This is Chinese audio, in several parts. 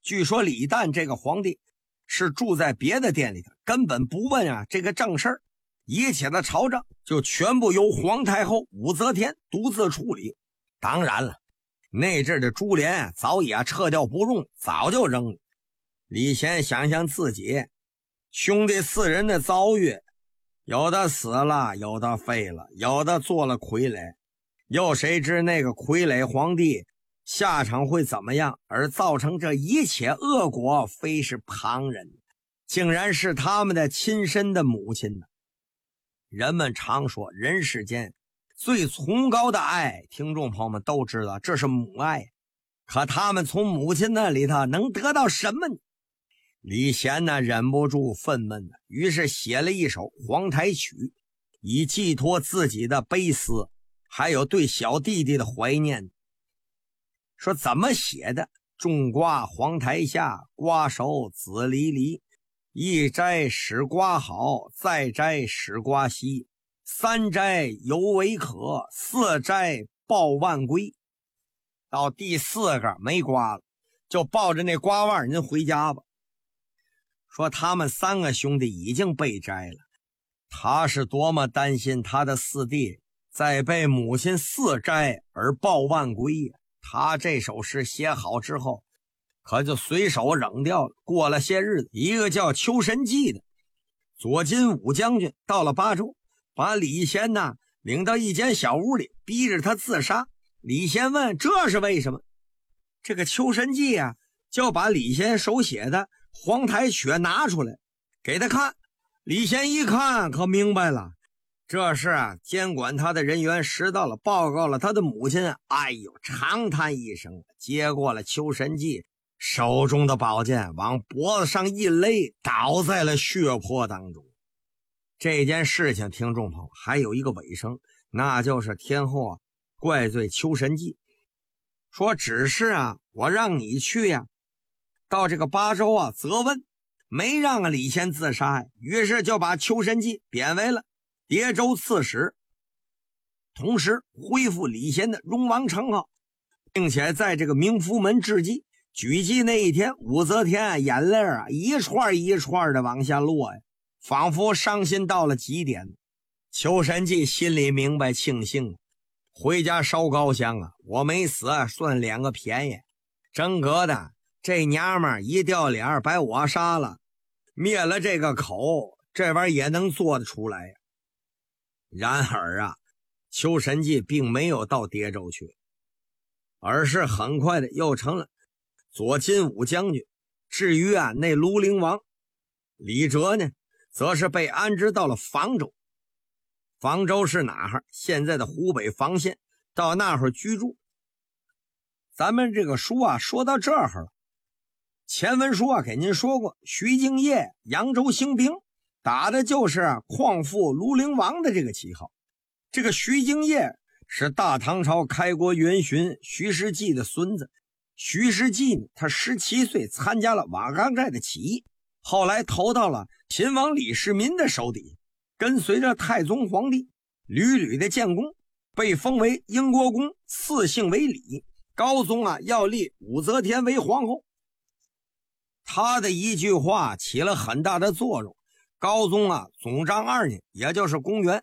据说李旦这个皇帝是住在别的店里的，根本不问这个正事儿，一切的朝政就全部由皇太后武则天独自处理。当然了，那阵的珠帘早已撤掉不用，早就扔了。李贤想想自己兄弟4人的遭遇，有的死了，有的废了，有的做了傀儡，又谁知那个傀儡皇帝下场会怎么样？而造成这一切恶果非是旁人，竟然是他们的亲生的母亲呢。人们常说人世间最崇高的爱，听众朋友们都知道这是母爱，可他们从母亲那里头能得到什么呢？李贤呢忍不住愤懑的，于是写了一首皇台曲，以寄托自己的悲思，还有对小弟弟的怀念。说怎么写的？种瓜黄台下，瓜熟子离离，一摘使瓜好，再摘使瓜稀，三摘犹为可，四摘报万归。到第4个没瓜了，就抱着那瓜腕您回家吧。说他们3个兄弟已经被摘了，他是多么担心他的4弟再被母亲4摘而报万归呀。他这首诗写好之后可就随手扔掉了。过了些日子，一个叫丘神纪的左金武将军到了巴州，把李贤领到一间小屋里，逼着他自杀。李贤问这是为什么？这个丘神纪就把李贤手写的皇台曲拿出来给他看。李贤一看可明白了，这是监管他的人员识到了，报告了他的母亲。哎呦，长叹一声，接过了丘神纪手中的宝剑，往脖子上一勒，倒在了血泊当中。这件事情听众朋友还有一个尾声，那就是天后怪罪丘神纪，说只是我让你去到这个巴州责问，没让李贤自杀于是就把丘神纪贬为了叠州刺史，同时恢复李贤的荣王称号，并且在这个明福门致祭。举祭那一天，武则天眼泪一串一串的往下落仿佛伤心到了极点。丘神纪心里明白庆幸，回家烧高香我没死算2个便宜，真格的这娘们一掉脸把我杀了，灭了这个口，这玩意也能做得出来然而丘神纪并没有到叠州去，而是很快的又成了左金武将军。至于那庐陵王李哲呢，则是被安置到了房州。房州是哪儿？现在的湖北房县，到那儿居住。咱们这个书说到这儿了。前文书给您说过，徐敬业扬州兴兵，打的就是匡复庐陵王的这个旗号。这个徐敬业是大唐朝开国元勋徐世绩的孙子。徐世绩呢，他17岁参加了瓦岗寨的起义，后来投到了秦王李世民的手底，跟随着太宗皇帝屡屡的建功，被封为英国公，赐姓为李。高宗要立武则天为皇后。他的一句话起了很大的作用。高宗总章2年，也就是公元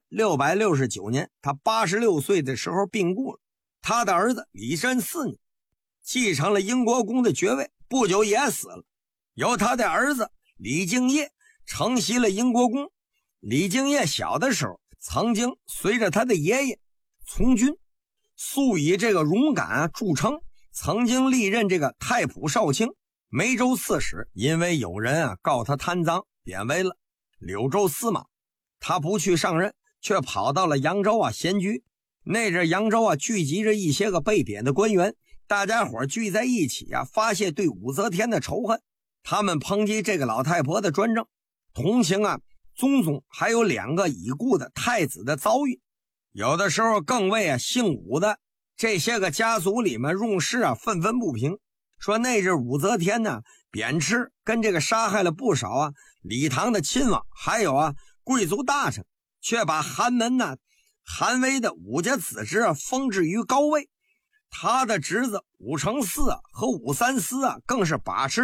669年，他86岁的时候病故了。他的儿子李慎4年继承了英国公的爵位，不久也死了。由他的儿子李敬业承袭了英国公。李敬业小的时候曾经随着他的爷爷从军，素以这个勇敢著称，曾经历任这个太仆少卿、梅州刺史。因为有人告他贪赃，贬为了柳州司马。他不去上任，却跑到了扬州闲居。那阵扬州聚集着一些个被贬的官员，大家伙聚在一起发泄对武则天的仇恨。他们抨击这个老太婆的专政，同情宗还有2个已故的太子的遭遇。有的时候更为姓武的这些个家族里面用事愤愤不平，说那阵武则天呢贬斥跟这个杀害了不少李唐的亲王，还有贵族大臣，却把寒门韩威的武家子侄封置于高位。他的侄子武承嗣和武三思更是把持